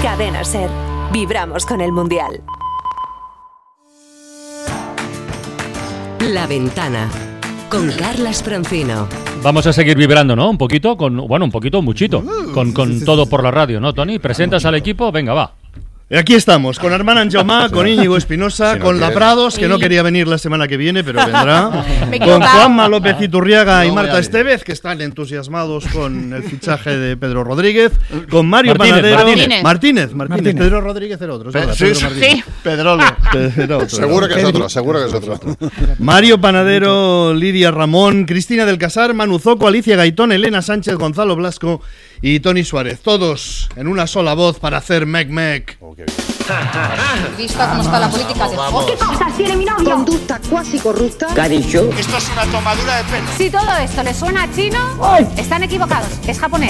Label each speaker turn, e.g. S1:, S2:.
S1: Cadena SER. Vibramos con el Mundial.
S2: La Ventana, con Carlas Francino.
S3: Vamos a seguir vibrando, ¿no? Un poquito, muchito, con todo por la radio, ¿no, Toni? ¿Presentas al equipo? Venga, va.
S4: Aquí estamos, con Armand Anjomá, con Íñigo Espinosa, con La Prados, que no quería venir la semana que viene, pero vendrá. Con Juanma López Iturriaga y Marta Estevez, que están entusiasmados con el fichaje de Pedro Rodríguez. Con Mario Panadero. Martínez. Pedro Rodríguez era otro.
S5: Sí.
S4: Pedrolo.
S5: Seguro que es otro.
S4: Mario Panadero, Lidia Ramón, Cristina del Casar, Manu Zoco, Alicia Gaitón, Elena Sánchez, Gonzalo Blasco y Toni Suárez. Todos en una sola voz para hacer Mec.
S6: Vista cómo está la política de Fox.
S7: ¿Qué pasa? ¿Tiene mi novio?
S6: Conducta cuasi corrupta.
S7: ¿Qué ha dicho?
S5: Esto es una tomadura de pelo.
S8: Si todo esto les suena a chino, están equivocados. Es japonés.